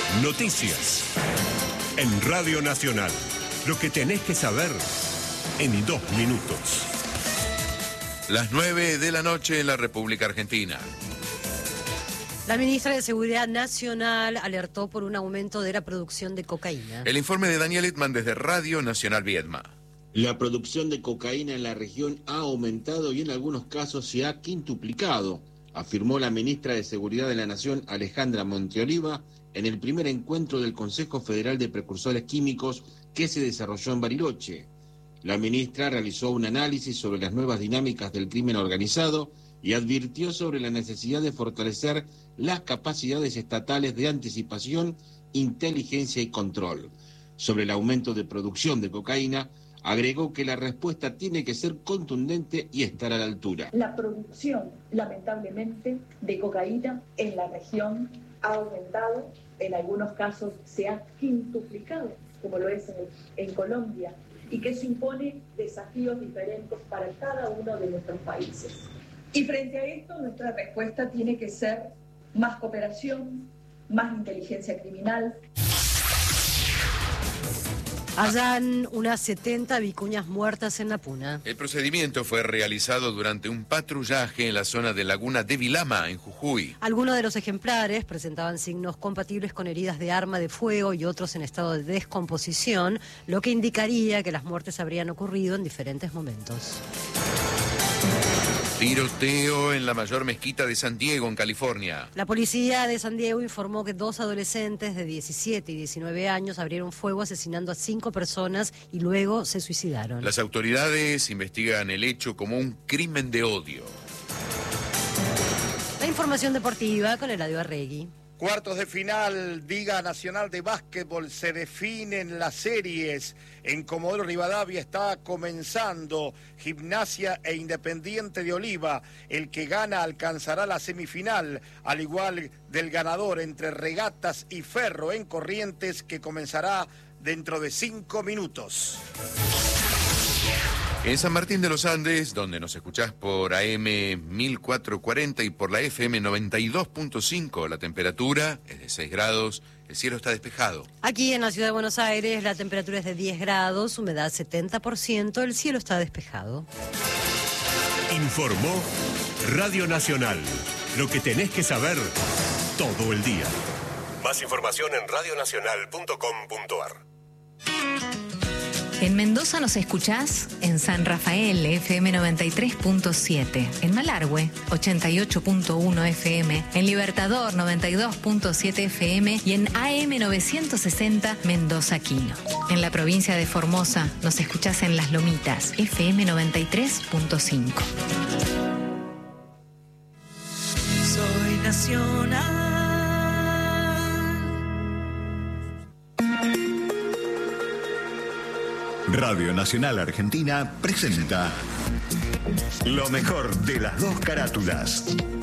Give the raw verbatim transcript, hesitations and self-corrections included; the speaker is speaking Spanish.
Noticias. En Radio Nacional. Lo que tenés que saber en dos minutos. Las nueve de la noche en la República Argentina. La ministra de Seguridad Nacional alertó por un aumento de la producción de cocaína. El informe de Daniel Littman desde Radio Nacional Viedma. La producción de cocaína en la región ha aumentado y en algunos casos se ha quintuplicado, afirmó la ministra de Seguridad de la Nación, Alejandra Monteoliva, en el primer encuentro del Consejo Federal de Precursores Químicos que se desarrolló en Bariloche. La ministra realizó un análisis sobre las nuevas dinámicas del crimen organizado y advirtió sobre la necesidad de fortalecer las capacidades estatales de anticipación, inteligencia y control. Sobre el aumento de producción de cocaína, agregó que la respuesta tiene que ser contundente y estar a la altura. La producción, lamentablemente, de cocaína en la región ha aumentado, en algunos casos se ha quintuplicado, como lo es en, en Colombia, y que eso impone desafíos diferentes para cada uno de nuestros países. Y frente a esto, nuestra respuesta tiene que ser más cooperación, más inteligencia criminal. Hallan unas setenta vicuñas muertas en la Puna. El procedimiento fue realizado durante un patrullaje en la zona de Laguna de Vilama, en Jujuy. Algunos de los ejemplares presentaban signos compatibles con heridas de arma de fuego y otros en estado de descomposición, lo que indicaría que las muertes habrían ocurrido en diferentes momentos. Tiroteo en la mayor mezquita de San Diego, en California. La policía de San Diego informó que dos adolescentes de diecisiete y diecinueve años abrieron fuego asesinando a cinco personas y luego se suicidaron. Las autoridades investigan el hecho como un crimen de odio. La información deportiva con Eladio Arregui. Cuartos de final, Liga Nacional de Básquetbol, se definen las series. En Comodoro Rivadavia está comenzando Gimnasia e Independiente de Oliva. El que gana alcanzará la semifinal, al igual del ganador entre Regatas y Ferro en Corrientes, que comenzará dentro de cinco minutos. En San Martín de los Andes, donde nos escuchás por A M mil cuatrocientos cuarenta y por la F M noventa y dos punto cinco, la temperatura es de seis grados, el cielo está despejado. Aquí en la ciudad de Buenos Aires la temperatura es de diez grados, humedad setenta por ciento, el cielo está despejado. Informó Radio Nacional. Lo que tenés que saber todo el día. Más información en radio nacional punto com punto ar. En Mendoza nos escuchás en San Rafael, F M noventa y tres punto siete, en Malargüe, ochenta y ocho punto uno F M, en Libertador, noventa y dos punto siete F M y en A M novecientos sesenta Mendoza Quino. En la provincia de Formosa nos escuchás en Las Lomitas, F M noventa y tres punto cinco. Soy nacional. Radio Nacional Argentina presenta lo mejor de las dos carátulas.